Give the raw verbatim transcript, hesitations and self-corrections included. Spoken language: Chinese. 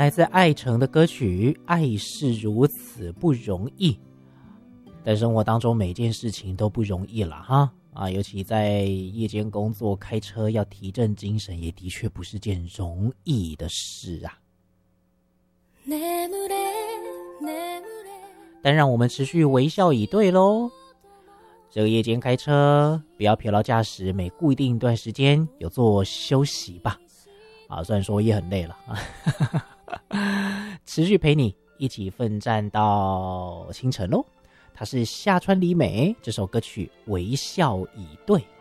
来自艾成的歌曲《爱是如此不容易》。在生活当中每件事情都不容易了哈啊，尤其在夜间工作开车要提振精神，也的确不是件容易的事啊。但让我们持续微笑以对咯。这个夜间开车不要疲劳驾驶，每固定一段时间有做休息吧啊，虽然说也很累了啊，持续陪你一起奋战到清晨咯。它是夏川里美这首歌曲《微笑以对》。